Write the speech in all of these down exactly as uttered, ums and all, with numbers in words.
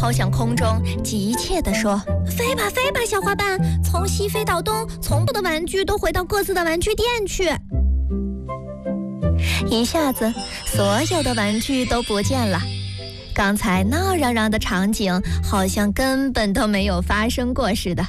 抛向空中，急切地说：“ 飞吧飞吧，小花瓣，从西飞到东，从不的玩具都回到各自的玩具店去。” 一下子，所有的玩具都不见了。刚才闹嚷嚷的场景好像根本都没有发生过似的。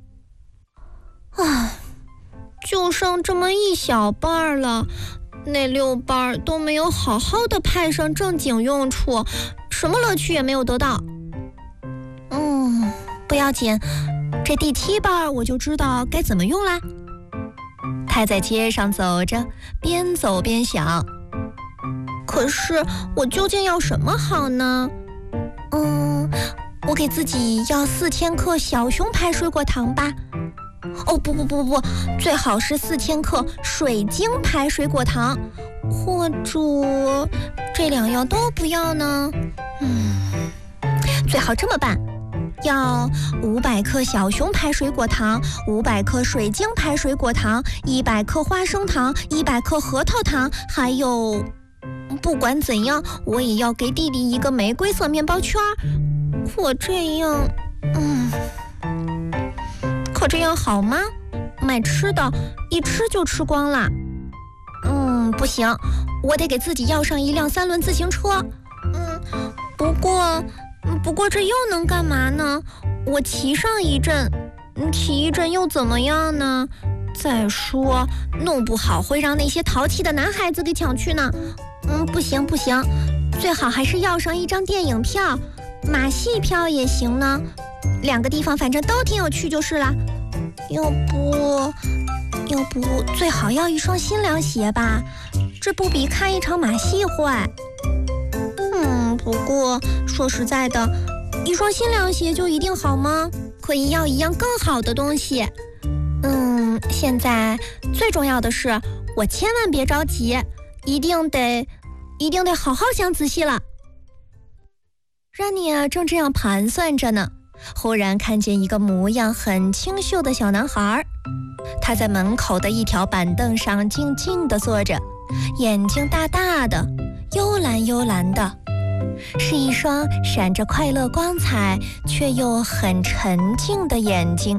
啊，就剩这么一小半了，那六瓣都没有好好的派上正经用处，什么乐趣也没有得到。嗯，不要紧，这第七瓣我就知道该怎么用啦。 他在街上走着，边走边想。 可是我究竟要什么好呢？嗯，我给自己要四千克小熊牌水果糖吧。哦，不不不不，最好是四千克水晶牌水果糖，或者这两样都不要呢？嗯，最好这么办。要五百克小熊牌水果糖，五百克水晶牌水果糖，一百克花生糖，一百克核桃糖，还有，不管怎样，我也要给弟弟一个玫瑰色面包圈。可这样，嗯，可这样好吗？买吃的，一吃就吃光了。嗯，不行，我得给自己要上一辆三轮自行车。嗯，不过。不过这又能干嘛呢？我骑上一阵，骑一阵又怎么样呢？再说，弄不好会让那些淘气的男孩子给抢去呢。嗯，不行不行，最好还是要上一张电影票，马戏票也行呢。两个地方反正都挺有趣就是了。要不，要不最好要一双新凉鞋吧？这不比看一场马戏坏。嗯，不过说实在的，一双新凉鞋就一定好吗？可以要一样更好的东西。嗯，现在最重要的是，我千万别着急，一定得，一定得好好想仔细了。 让你啊正这样盘算着呢，忽然看见一个模样很清秀的小男孩，他在门口的一条板凳上静静地坐着，眼睛大大的，幽蓝幽蓝的。是一双闪着快乐光彩却又很沉静的眼睛。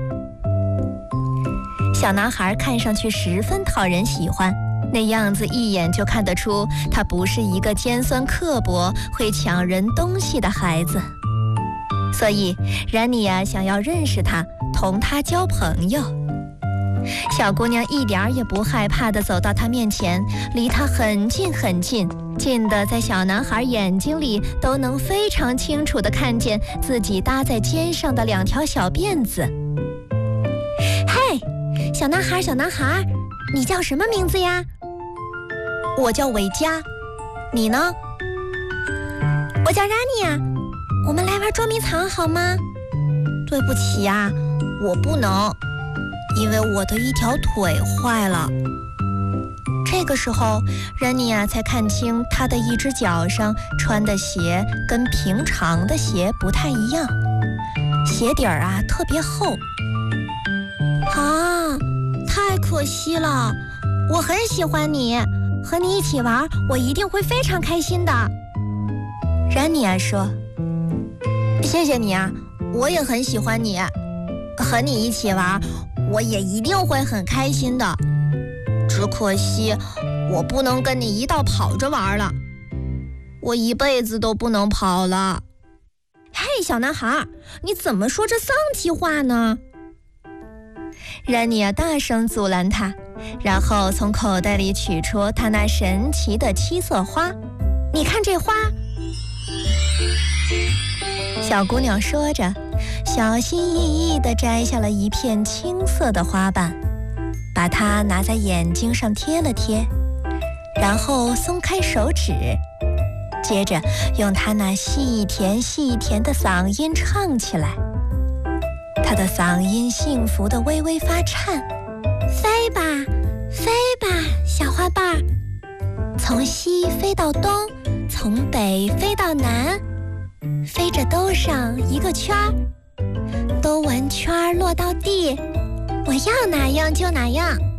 小男孩看上去十分讨人喜欢，那样子一眼就看得出他不是一个尖酸刻薄会抢人东西的孩子。所以然妮亚想要认识他，同他交朋友。小姑娘一点也不害怕地走到他面前，离他很近很近，近的在小男孩眼睛里都能非常清楚地看见自己搭在肩上的两条小辫子。 嘿，小男孩小男孩，你叫什么名字呀？ 我叫维嘉，你呢？ 我叫拉尼亚，我们来玩捉迷藏好吗？ 对不起啊，我不能，因为我的一条腿坏了。这个时候，任妮亚才看清她的一只脚上穿的鞋跟平常的鞋不太一样，鞋底儿啊特别厚。 啊，太可惜了！我很喜欢你，和你一起玩，我一定会非常开心的。 任妮亚说：“谢谢你啊，我也很喜欢你，和你一起玩，我也一定会很开心的。只可惜，我不能跟你一道跑着玩了，我一辈子都不能跑了。” 嘿，小男孩，你怎么说这丧气话呢？ 任妮亚大声阻拦他，然后从口袋里取出他那神奇的七色花。 你看这花。 小姑娘说着，小心翼翼地摘下了一片青色的花瓣，把它拿在眼睛上贴了贴，然后松开手指，接着用她那细甜细甜的嗓音唱起来。她的嗓音幸福地微微发颤。 飞吧，飞吧，小花瓣，从西飞到东，从北飞到南，飞着兜上一个圈儿，兜完圈儿落到地，我要哪样就哪样。